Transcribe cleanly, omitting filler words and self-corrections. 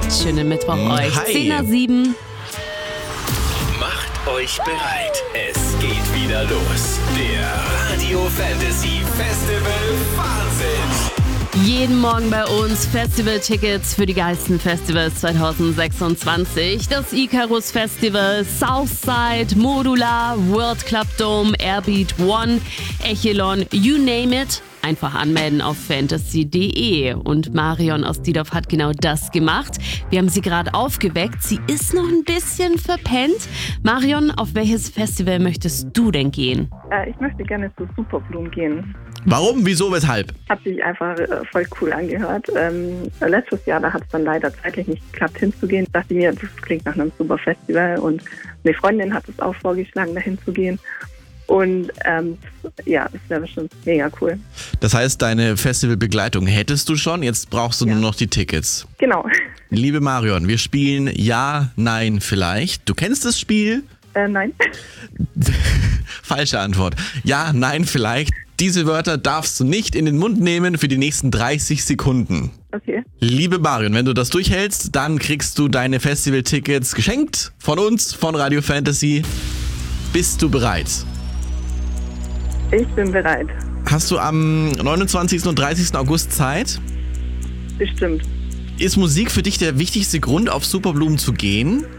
Schönen Mittwoch euch. Hi. 10:07. Macht euch bereit. Es geht wieder los. Der Radio Fantasy Festival Wahnsinn. Jeden Morgen bei uns Festival-Tickets für die geilsten Festivals 2026. Das Icarus Festival, Southside, Modular, World Club Dome, Airbeat One, Echelon, you name it. Einfach anmelden auf fantasy.de. Und Marion aus Diedorf hat genau das gemacht. Wir haben sie gerade aufgeweckt. Sie ist noch ein bisschen verpennt. Marion, auf welches Festival möchtest du denn gehen? Ich möchte gerne zu Superblumen gehen. Warum? Wieso? Weshalb? Hat sich einfach voll cool angehört. Letztes Jahr, da hat es dann leider zeitlich nicht geklappt, hinzugehen. Ich dachte mir, das klingt nach einem super Festival. Und eine Freundin hat es auch vorgeschlagen, dahin zu gehen. Und das wäre bestimmt mega cool. Das heißt, deine Festivalbegleitung hättest du schon, jetzt brauchst du nur noch die Tickets. Genau. Liebe Marion, wir spielen Ja, Nein, Vielleicht. Du kennst das Spiel? Nein. Falsche Antwort. Ja, Nein, Vielleicht. Diese Wörter darfst du nicht in den Mund nehmen für die nächsten 30 Sekunden. Okay. Liebe Marion, wenn du das durchhältst, dann kriegst du deine Festivaltickets geschenkt von uns, von Radio Fantasy. Bist du bereit? Ich bin bereit. Hast du am 29. und 30. August Zeit? Bestimmt. Ist Musik für dich der wichtigste Grund, auf Superblumen zu gehen?